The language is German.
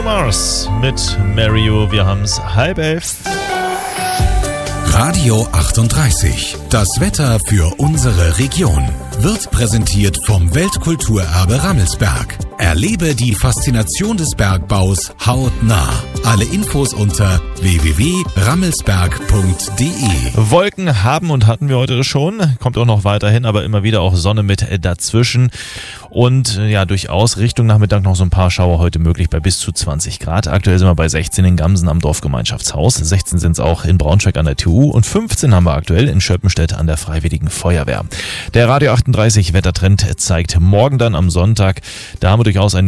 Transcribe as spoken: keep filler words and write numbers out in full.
Bruno Mars mit Mario. Wir haben's halb elf. Radio achtunddreißig. Das Wetter für unsere Region wird präsentiert vom Weltkulturerbe Rammelsberg. Erlebe die Faszination des Bergbaus hautnah. Alle Infos unter w w w punkt rammelsberg punkt d e. Wolken haben und hatten wir heute schon, kommt auch noch weiterhin, aber immer wieder auch Sonne mit dazwischen. Und ja, durchaus Richtung Nachmittag noch so ein paar Schauer heute möglich bei bis zu zwanzig Grad. Aktuell sind wir bei sechzehn in Gamsen am Dorfgemeinschaftshaus, sechzehn sind es auch in Braunschweig an der T U und fünfzehn haben wir aktuell in Schöppenstedt an der Freiwilligen Feuerwehr. Der Radio achtunddreißig Wettertrend zeigt morgen dann am Sonntag, da haben wir durchaus ein